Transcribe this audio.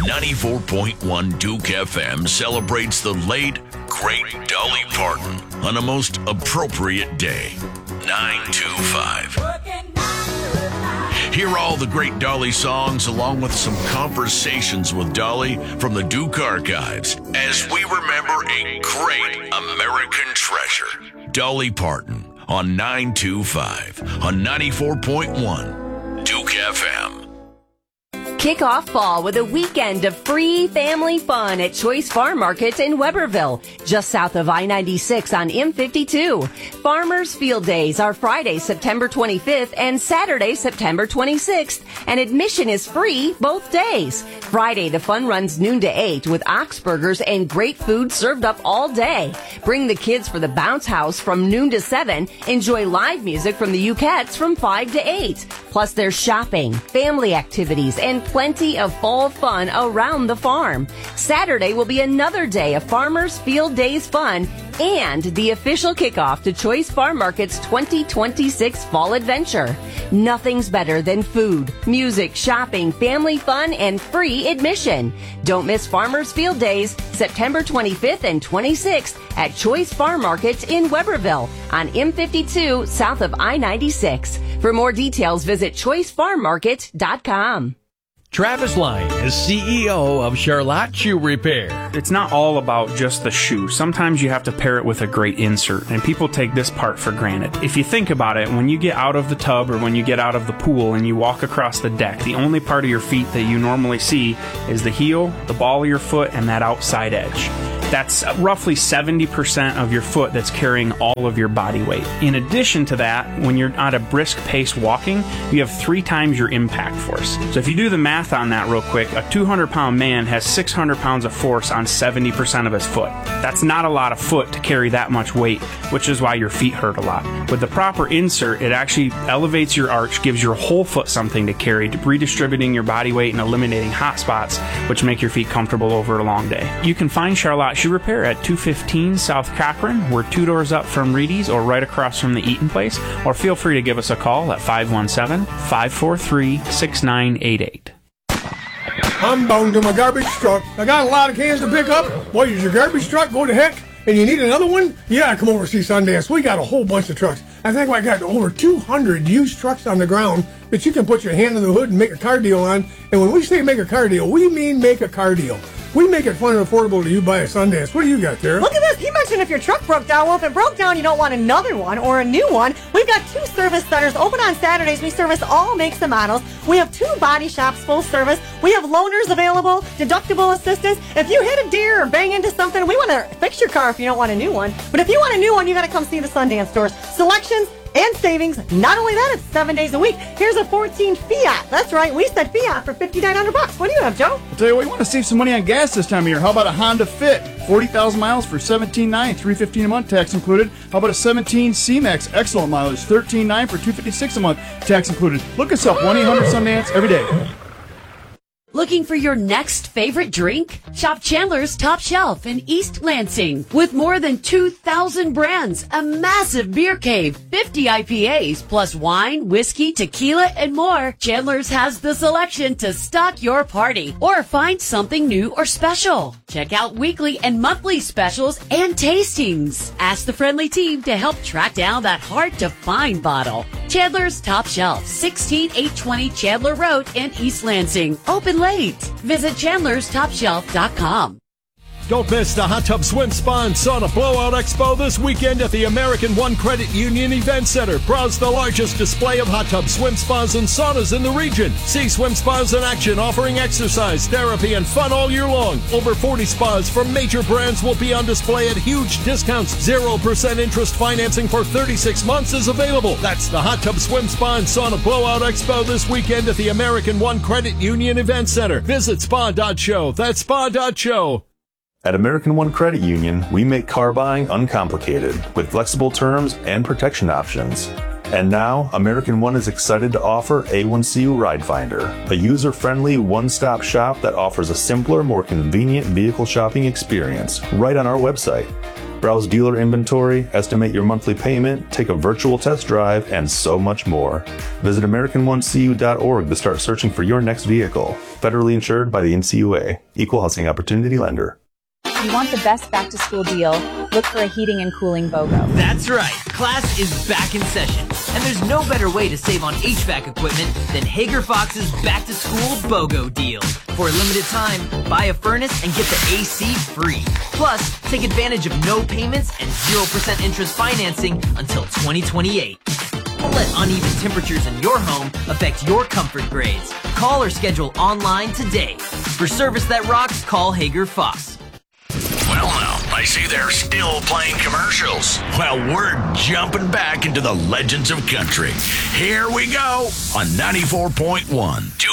94.1 Duke FM celebrates the late, great Dolly Parton on a most appropriate day. 925. Hear all the great Dolly songs along with some conversations with Dolly from the Duke Archives as we remember a great American treasure. Dolly Parton on 925 on 94.1 Duke FM. Kick off fall with a weekend of free family fun at Choice Farm Market in Weberville, just south of I-96 on M52. Farmers Field Days are Friday, September 25th and Saturday, September 26th, and admission is free both days. Friday, the fun runs noon to 8 with ox burgers and great food served up all day. Bring the kids for the bounce house from noon to 7. Enjoy live music from the Ukettes from 5 to 8. Plus, there's shopping, family activities, and plenty of fall fun around the farm. Saturday will be another day of Farmers Field Days fun and the official kickoff to Choice Farm Market's 2026 Fall Adventure. Nothing's better than food, music, shopping, family fun, and free admission. Don't miss Farmers Field Days, September 25th and 26th at Choice Farm Market in Weberville on M52 south of I-96. For more details, visit choicefarmmarket.com. Travis Lyon is CEO of Charlotte Shoe Repair. It's not all about just the shoe. Sometimes you have to pair it with a great insert, and people take this part for granted. If you think about it, when you get out of the tub or when you get out of the pool and you walk across the deck, the only part of your feet that you normally see is the heel, the ball of your foot, and that outside edge. That's roughly 70% of your foot that's carrying all of your body weight. In addition to that, when you're at a brisk pace walking, you have 3 times your impact force. So if you do the math on that real quick, a 200-pound man has 600 pounds of force on 70% of his foot. That's not a lot of foot to carry that much weight, which is why your feet hurt a lot. With the proper insert, it actually elevates your arch, gives your whole foot something to carry, redistributing your body weight and eliminating hot spots, which make your feet comfortable over a long day. You can find Charlotte Shoe Repair at 215 South Cochran. We're 2 doors up from Reedy's or right across from the Eaton Place, or feel free to give us a call at 517-543-6988. I'm bound to my garbage truck. I got a lot of cans to pick up. What, is your garbage truck go to heck? And you need another one? Yeah, come over and see Sundance. We got a whole bunch of trucks. I think I got over 200 used trucks on the ground that you can put your hand in the hood and make a car deal on. And when we say make a car deal, we mean make a car deal. We make it fun and affordable to you buy a Sundance. What do you got there? Look at this. He mentioned if your truck broke down. Well, if it broke down, you don't want another one or a new one. We've got 2 service centers open on Saturdays. We service all makes and models. We have 2 body shops full service. We have loaners available, deductible assistance. If you hit a deer or bang into something, we want to fix your car if you don't want a new one. But if you want a new one, you got to come see the Sundance stores. Selections and savings. Not only that, it's 7 days a week. Here's a 14 Fiat. That's right. We said Fiat for $5,900. What do you have, Joe? I'll tell you what, you want to save some money on gas this time of year. How about a Honda Fit? 40,000 miles for $17,900, $315 a month, tax included. How about a 17 C-Max? Excellent mileage, $13,900 for $256 a month, tax included. Look us up, 1-800-SUNDANCE every day. Looking for your next favorite drink? Shop Chandler's Top Shelf in East Lansing. With more than 2,000 brands, a massive beer cave, 50 IPAs, plus wine, whiskey, tequila, and more, Chandler's has the selection to stock your party or find something new or special. Check out weekly and monthly specials and tastings. Ask the friendly team to help track down that hard-to-find bottle. Chandler's Top Shelf, 16820 Chandler Road in East Lansing. Open late. Visit chandlerstopshelf.com. Don't miss the Hot Tub Swim Spa and Sauna Blowout Expo this weekend at the American One Credit Union Event Center. Browse the largest display of hot tub swim spas and saunas in the region. See swim spas in action, offering exercise, therapy, and fun all year long. Over 40 spas from major brands will be on display at huge discounts. 0% interest financing for 36 months is available. That's the Hot Tub Swim Spa and Sauna Blowout Expo this weekend at the American One Credit Union Event Center. Visit spa.show. That's spa.show. At American One Credit Union, we make car buying uncomplicated with flexible terms and protection options. And now, American One is excited to offer A1C Ride Finder, a user-friendly one-stop shop that offers a simpler, more convenient vehicle shopping experience right on our website. Browse dealer inventory, estimate your monthly payment, take a virtual test drive, and so much more. Visit AmericanOneCU.org to start searching for your next vehicle. Federally insured by the NCUA. Equal Housing Opportunity Lender. If you want the best back-to-school deal, look for a heating and cooling BOGO. That's right. Class is back in session. And there's no better way to save on HVAC equipment than Hager Fox's back-to-school BOGO deal. For a limited time, buy a furnace and get the AC free. Plus, take advantage of no payments and 0% interest financing until 2028. Don't let uneven temperatures in your home affect your comfort grades. Call or schedule online today. For service that rocks, call Hager Fox. Well, now, I see they're still playing commercials. Well, we're jumping back into the legends of country. Here we go on 94.1 Duke